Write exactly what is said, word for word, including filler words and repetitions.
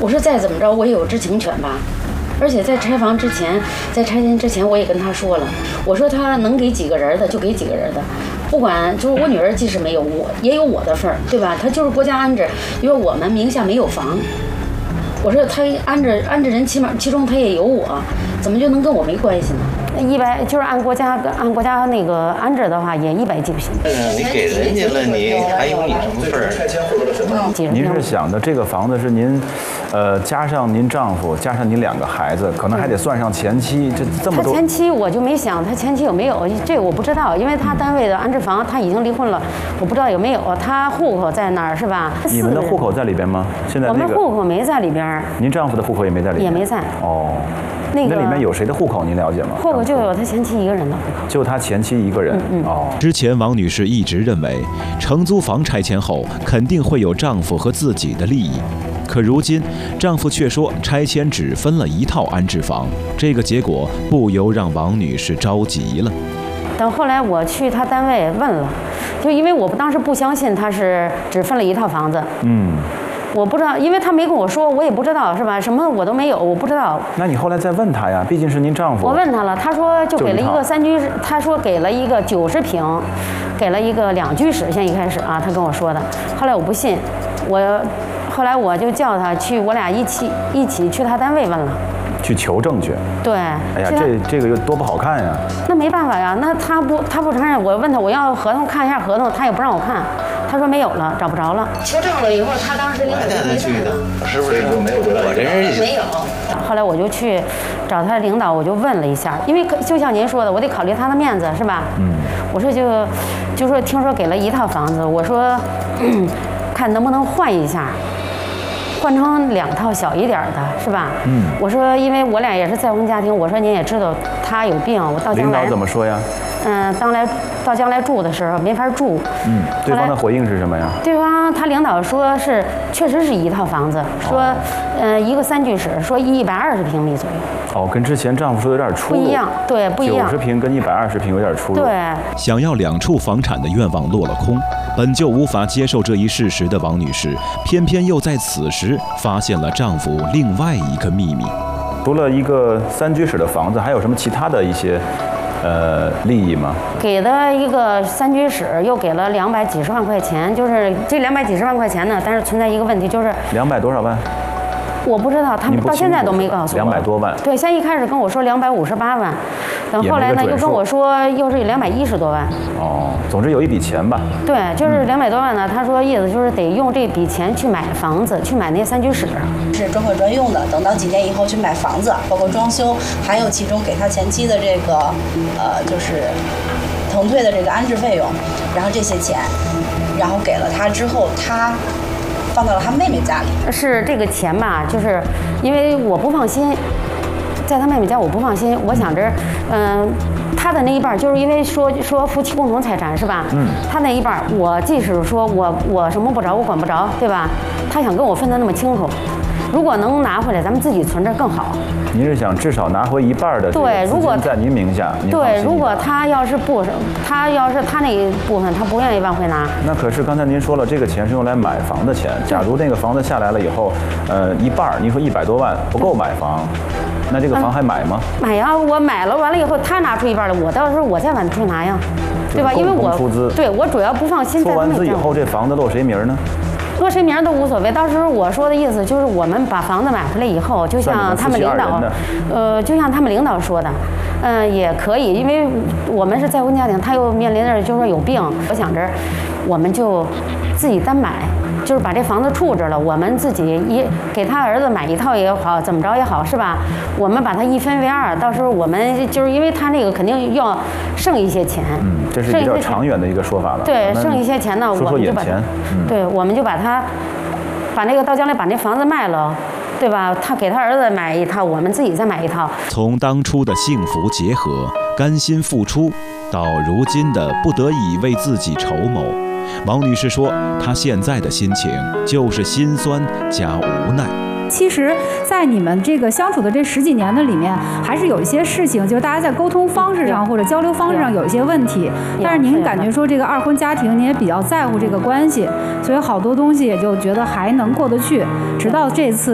我说再怎么着我也有知情权吧。而且在拆房之前，在拆迁之前，我也跟他说了，我说他能给几个人的就给几个人的，不管就是我女儿即使没有，我也有我的份儿，对吧？他就是国家安置，因为我们名下没有房。我说他安置安置人，起码其中他也有我，怎么就能跟我没关系呢？一百就是按国家按国家那个安置的话，也一百就行。 嗯，你给人家了，你还有你什么份儿？ 您是想的这个房子是您，呃，加上您丈夫，加上您两个孩子，可能还得算上前妻，这这么多。 他前妻我就没想，他前妻有没有，这个我不知道，因为他单位的安置房他已经离婚了，我不知道有没有。他户口在那儿是吧？ 你们的户口在里边吗？现在、那个、 我们户口没在里边。 您丈夫的户口也没在里边？ 也没在。 哦。 那个、 那里面有谁的户口您了解吗？ 户口就有他前妻一个人的户口， 就他前妻一个人。 嗯嗯。 哦。 之前王女士一直认为，承租房拆迁后肯定会有丈夫和自己的利益，可如今丈夫却说拆迁只分了一套安置房，这个结果不由让王女士着急了。 等后来我去他单位问了，就因为我当时不相信他是只分了一套房子。 嗯。 我不知道，因为他没跟我说，我也不知道，是吧？什么我都没有，我不知道。 那你后来再问他呀，毕竟是您丈夫。 我问他了，他说就给了一个三居室，他说给了一个九十平，给了一个两居室。先一开始啊，他跟我说的，后来我不信，我后来我就叫他去，我俩一起一起去他单位问了。 去求证去。 对。 哎呀，这这个又多不好看呀。 那没办法呀，那他不他不承认，我问他我要合同看一下合同，他也不让我看。他说没有了，找不着了。求证了以后，他当时领导带他去的，是不是？ 没有我这人没有。后来我就去找他领导，我就问了一下，因为就像您说的，我得考虑他的面子，是吧？ 嗯。 我说就就说听说给了一套房子，我说、嗯、看能不能换一下。换成两套小一点的，是吧？ 嗯。 我说，因为我俩也是再婚家庭，我说您也知道他有病，我到将来。 领导怎么说呀？ 嗯，当来到将来住的时候没法住。 嗯。对方的回应是什么呀？ 对方他领导说是确实是一套房子，说，哦、嗯，一个三居室，说一百二十平米左右。 哦，跟之前丈夫说有点出入。 不一样，对，不一样。 九十平跟一百二十平有点出入。 对。 想要两处房产的愿望落了空。本就无法接受这一事实的王女士，偏偏又在此时发现了丈夫另外一个秘密。 除了一个三居室的房子，还有什么其他的一些呃利益吗？ 给的一个三居室，又给了两百几十万块钱，就是这两百几十万块钱呢，但是存在一个问题，就是两百多少万？ 我不知道，他们到现在都没告诉我。 两百多万。 对，先一开始跟我说两百五十八万，等后来呢又跟我说又是两百一十多万。 哦，总之有一笔钱吧。 对，就是两百多万呢。他说意思就是得用这笔钱去买房子，去买那三居室。 是专款专用的，等到几年以后去买房子，包括装修，还有其中给他前妻的这个呃就是腾退的这个安置费用，然后这些钱，然后给了他之后，他。放到了他妹妹家里。 是这个钱吧，就是因为我不放心，在他妹妹家我不放心，我想着，嗯、呃，他的那一半就是因为说说夫妻共同财产是吧？ 嗯。 他那一半，我即使说我我什么不着，我管不着，对吧？他想跟我分得那么清楚，如果能拿回来，咱们自己存着更好。 您是想至少拿回一半的对，如果在您名下。 对，如果他要是不，他要是他那一部分他不愿意往回拿。 那可是刚才您说了，这个钱是用来买房的钱。假如那个房子下来了以后，呃，一半，您说一百多万不够买房，那这个房还买吗？ 嗯、买呀，我买了，完了以后他拿出一半来，我到时候我再往出拿呀，对吧？因为我出资， 对我主要不放心。 出完资以后，这房子落谁名呢？ 落谁名都无所谓，到时候我说的意思就是，我们把房子买回来以后，就像他们领导，呃，就像他们领导说的，嗯、呃，也可以，因为我们是再婚家庭，他又面临着就是说有病，我想着，我们就自己单买，就是把这房子处置了，我们自己一给他儿子买一套也好，怎么着也好，是吧？我们把它一分为二，到时候我们就是因为他那个肯定要剩一些钱， 嗯，这是比较长远的一个说法了。 对，剩一些钱呢，我们就把， 嗯、 对，我们就把它把那个到将来把那房子卖了。对吧？他给他儿子买一套，我们自己再买一套。 从当初的幸福结合、甘心付出，到如今的不得已为自己筹谋，王女士说，她现在的心情就是心酸加无奈。 其实，在你们这个相处的这十几年的里面，还是有一些事情，就是大家在沟通方式上或者交流方式上有一些问题。但是您感觉说这个二婚家庭，您也比较在乎这个关系，所以好多东西也就觉得还能过得去。直到这次。